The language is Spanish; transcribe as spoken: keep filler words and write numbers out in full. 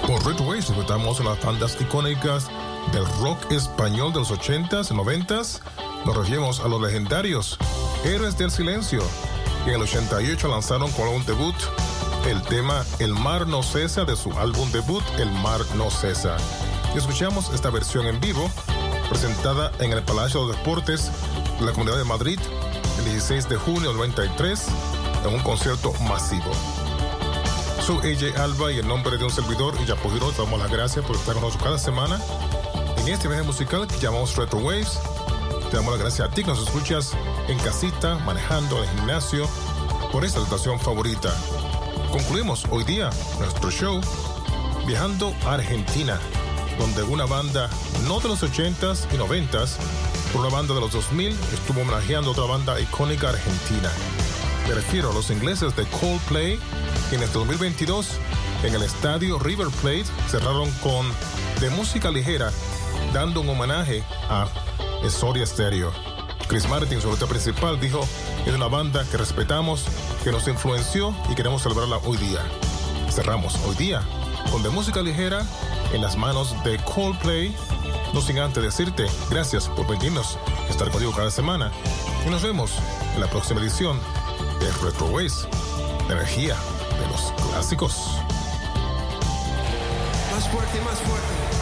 Por Retro Waves disfrutamos las bandas icónicas del rock español de los ochentas y noventas. Nos referimos a los legendarios Héroes del Silencio, que en el ochenta y ocho lanzaron con un debut el tema El Mar No Cesa de su álbum debut El Mar No Cesa. Y escuchamos esta versión en vivo presentada en el Palacio de los Deportes de la Comunidad de Madrid el dieciséis de junio del noventa y tres en un concierto masivo. Soy A J Alba y en nombre de un servidor y Yapojiro te damos las gracias por estar con nosotros cada semana en este viaje musical que llamamos Retro Waves. Te damos las gracias a ti que nos escuchas en casita, manejando, en el gimnasio, por esta estación favorita. Concluimos hoy día nuestro show viajando a Argentina, donde una banda no de los ochentas y noventas, pero una banda de los dos mil estuvo homenajeando a otra banda icónica argentina. Me refiero a los ingleses de Coldplay, que en este dos mil veintidós en el estadio River Plate cerraron con de música ligera, dando un homenaje a Soda Stereo. Chris Martin, su autor principal, dijo: es una banda que respetamos, que nos influenció y queremos celebrarla hoy día. Cerramos hoy día con de música ligera en las manos de Coldplay, no sin antes decirte gracias por permitirnos estar contigo cada semana y nos vemos en la próxima edición de Retro Waves, la energía de los clásicos. Más fuerte, más fuerte.